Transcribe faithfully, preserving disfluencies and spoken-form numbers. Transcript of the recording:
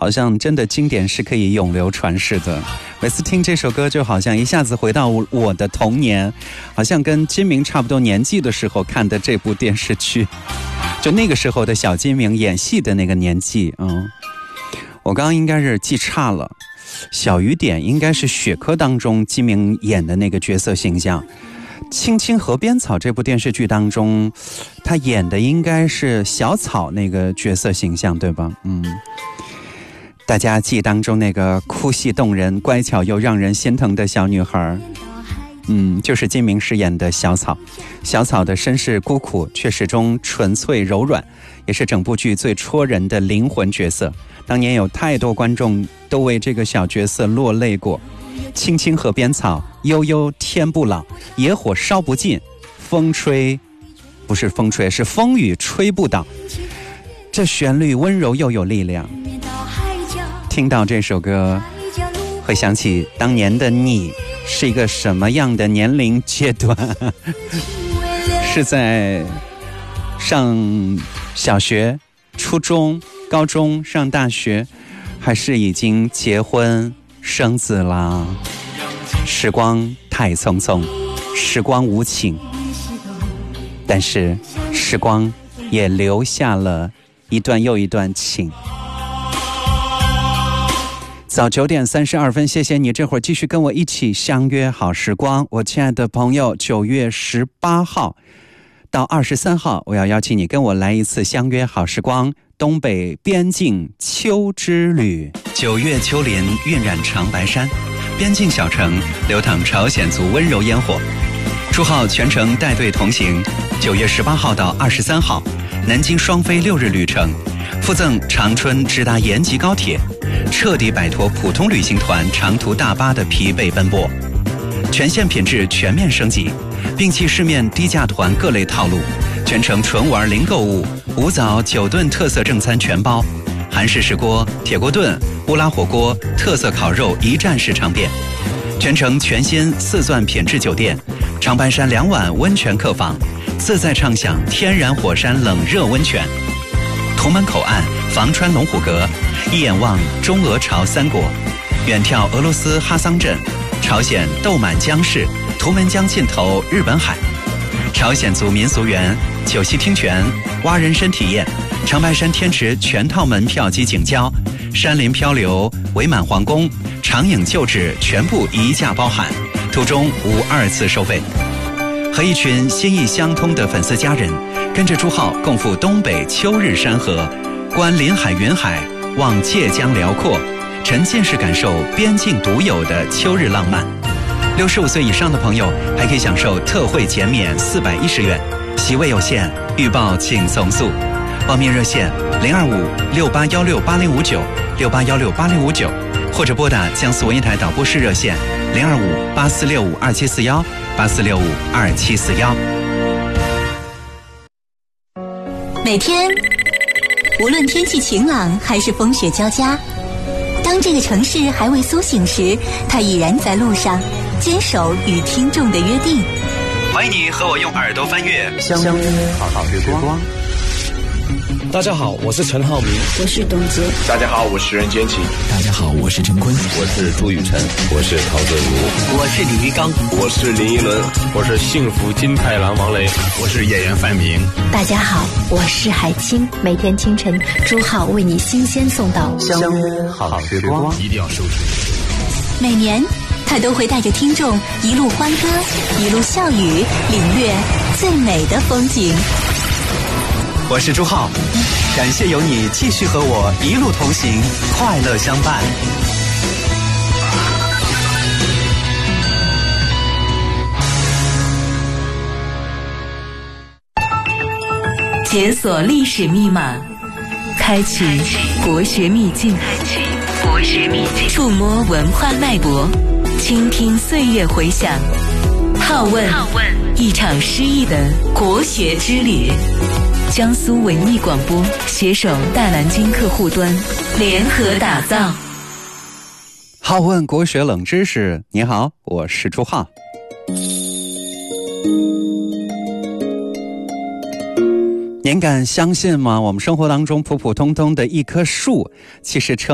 好像真的经典是可以永流传世的。每次听这首歌就好像一下子回到我的童年，好像跟金明差不多年纪的时候看的这部电视剧，就那个时候的小金明演戏的那个年纪。嗯，我刚刚应该是记差了，小雨点应该是雪珂当中金明演的那个角色形象。青青河边草这部电视剧当中，他演的应该是小草那个角色形象，对吧？嗯，大家记忆当中那个哭戏动人、乖巧又让人心疼的小女孩，嗯，就是金明饰演的小草。小草的身世孤苦，却始终纯粹柔软，也是整部剧最戳人的灵魂角色。当年有太多观众都为这个小角色落泪过。青青河边草，悠悠天不老，野火烧不尽，风吹不是风吹是风雨吹不倒。这旋律温柔又有力量，听到这首歌会想起当年的你是一个什么样的年龄阶段是在上小学、初中、高中、上大学，还是已经结婚生子啦？时光太匆匆，时光无情，但是时光也留下了一段又一段情。早九点三十二分，谢谢你这会儿继续跟我一起相约好时光。我亲爱的朋友，九月十八号到二十三号，我要邀请你跟我来一次相约好时光东北边境秋之旅。九月秋林晕染长白山，边境小城流淌朝鲜族温柔烟火。朱浩全程带队同行，九月十八号到二十三号，南京双飞六日旅程，附赠长春直达延吉高铁，彻底摆脱普通旅行团长途大巴的疲惫奔波，全线品质全面升级，摒弃市面低价团各类套路，全程纯玩零购物，五早九顿特色正餐全包，韩式石锅、铁锅炖、乌拉火锅、特色烤肉一站式尝遍，全程全新四钻品质酒店，长白山两晚温泉客房，自在畅享天然火山冷热温泉。图门口岸房川龙虎阁，一眼望中俄朝三国，远眺俄罗斯哈桑镇，朝鲜豆满江市，图门江尽头日本海，朝鲜族民俗园，九溪听泉，蛙人参体验，长白山天池全套门票及景交，山林漂流，伪满皇宫，长影旧址全部一价包含，途中无二次收费。和一群心意相通的粉丝家人，跟着朱浩共赴东北秋日山河，观林海云海，望界江辽阔，沉浸式感受边境独有的秋日浪漫。六十五岁以上的朋友还可以享受特惠减免四百一十元，席位有限，预报请从速。报名热线零二五六八幺六八零五九六八幺六八零五九，或者拨打江苏文艺台导播室热线零二五八四六五二七四幺八四六五二七四幺。 每天，无论天气晴朗还是风雪交加，当这个城市还未苏醒时，它已然在路上，坚守与听众的约定。 欢迎你和我用耳朵翻阅相约好时光。 大家好，我是陈浩民， 我是董洁。 大家好，我是任坚齐。 大家好，我是陈坤， 我是朱雨辰， 我是陶泽如， 我是李玉刚， 我是林依轮， 我是幸福金太郎王雷， 我是演员范明。 大家好，我是海清。每天清晨，朱浩为你新鲜送到相约好时光， 一定要收听。 每年，他都会带着听众一路欢歌，一路笑语，领略最美的风景。 我是朱浩，感谢有你继续和我一路同行，快乐相伴。 解锁历史密码，开启国学秘境，开启国学秘境，触摸文化脉搏，倾听岁月回响。浩问，浩问，一场诗意的国学之旅。江苏文艺广播携手大南京客户端联合打造。 浩问国学冷知识，你好，我是朱浩。您敢相信吗？我们生活当中普普通通的一棵树，其实称